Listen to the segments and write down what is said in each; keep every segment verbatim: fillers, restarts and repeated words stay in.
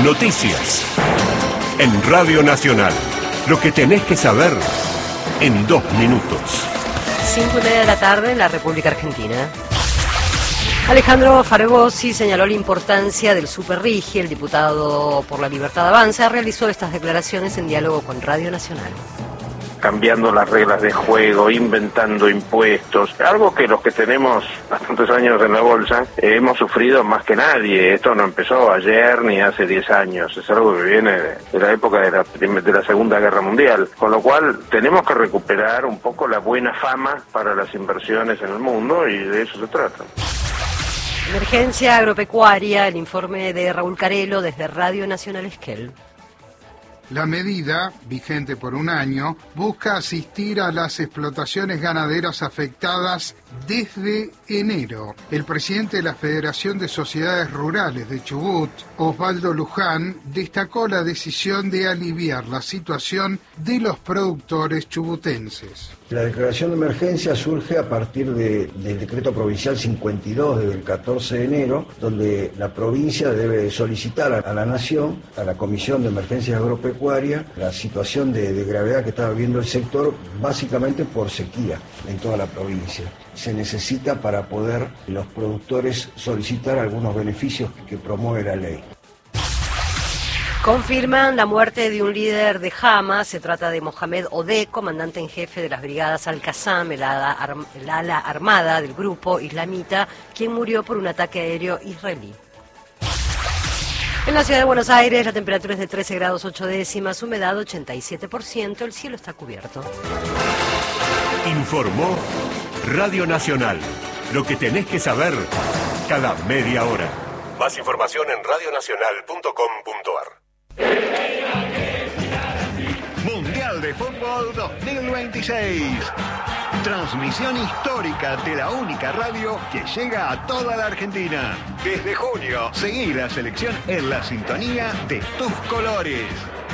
Noticias. En Radio Nacional. Lo que tenés que saber en dos minutos. Cinco y media de la tarde en la República Argentina. Alejandro Faragosi señaló la importancia del Superrigi. El diputado por la Libertad Avanza realizó estas declaraciones en diálogo con Radio Nacional. Cambiando las reglas de juego, inventando impuestos, algo que los que tenemos bastantes años en la bolsa eh, hemos sufrido más que nadie. Esto no empezó ayer ni hace diez años, es algo que viene de la época de la, de la Segunda Guerra Mundial, con lo cual tenemos que recuperar un poco la buena fama para las inversiones en el mundo y de eso se trata. Emergencia agropecuaria, el informe de Raúl Carelo desde Radio Nacional Esquel. La medida, vigente por un año, busca asistir a las explotaciones ganaderas afectadas desde enero. El presidente de la Federación de Sociedades Rurales de Chubut, Osvaldo Luján, destacó la decisión de aliviar la situación de los productores chubutenses. La declaración de emergencia surge a partir de, del decreto provincial cincuenta y dos del catorce de enero, donde la provincia debe solicitar a, a la Nación, a la Comisión de Emergencias Agropecuarias, la situación de, de gravedad que está viviendo el sector, básicamente por sequía en toda la provincia. Se necesita para poder los productores solicitar algunos beneficios que promueve la ley. Confirman la muerte de un líder de Hamas. Se trata de Mohamed Odeh, comandante en jefe de las brigadas Al-Qassam, el ala, arm, el ala armada del grupo islamita, quien murió por un ataque aéreo israelí. En la ciudad de Buenos Aires la temperatura es de trece grados ocho décimas, humedad ochenta y siete por ciento, el cielo está cubierto. Informó Radio Nacional. Lo que tenés que saber cada media hora. Más información en radio nacional punto com punto ar. Mundial de Fútbol dos mil veintiséis. Transmisión histórica de la única radio que llega a toda la Argentina. Desde junio, seguí la selección en la sintonía de tus colores.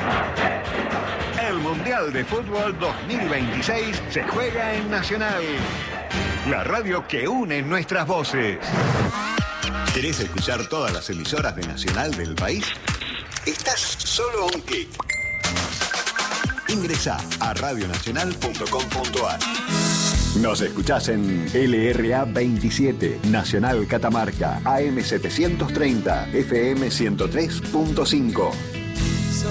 El Mundial de Fútbol dos mil veintiséis se juega en Nacional. La radio que une nuestras voces. ¿Querés escuchar todas las emisoras de Nacional del país? Estás solo a un clic. Ingresá a radio nacional punto com punto ar. Nos escuchás en L R A veintisiete, Nacional Catamarca, A M setecientos treinta, F M ciento tres punto cinco.